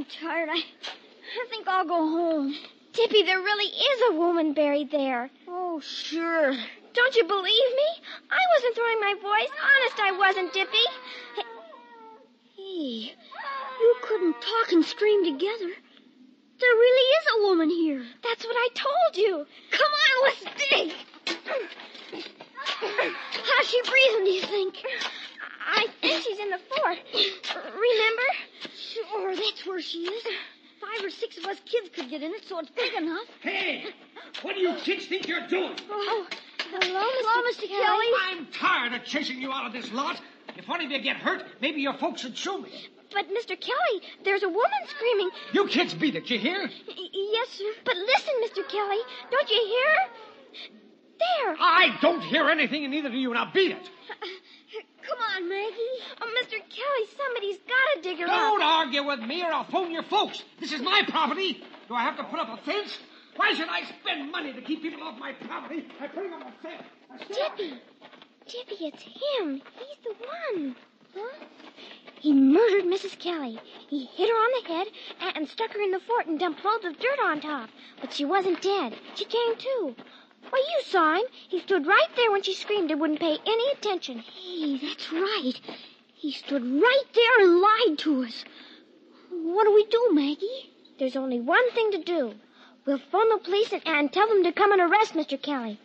I'm tired. I think I'll go home. Tippy, there really is a woman buried there. Oh, sure. Don't you believe me? I wasn't throwing my voice. Honest, I wasn't, Tippy. Hey, you couldn't talk and scream together. There really is a woman here. That's what I told you. Come on, let's dig. How's she breathing, do you think? I think she's in the fort. Remember? Sure, that's where she is. 5 or 6 of us kids could get in it, so it's big enough. Hey, what do you kids think you're doing? Oh, hello, Mr. Kelly. I'm tired of chasing you out of this lot. If one of you get hurt, maybe your folks should sue me. But, Mr. Kelly, there's a woman screaming. You kids beat it, you hear? Yes, sir. But listen, Mr. Kelly. Don't you hear? There. I don't hear anything, and neither do you. Now beat it. Come on, Maggie. Oh, Mr. Kelly, somebody's got to dig her Don't up. argue with me, or I'll phone your folks. This is my property. Do I have to put up a fence? Why should I spend money to keep people off my property? I put them on a fence. Tippy, it's him. He's the one. Huh? He murdered Mrs. Kelly. He hit her on the head and stuck her in the fort and dumped loads of dirt on top. But she wasn't dead. She came to. Why, you saw him. He stood right there when she screamed and wouldn't pay any attention. Hey, that's right. He stood right there and lied to us. What do we do, Maggie? There's only one thing to do. We'll phone the police and tell them to come and arrest Mr. Kelly.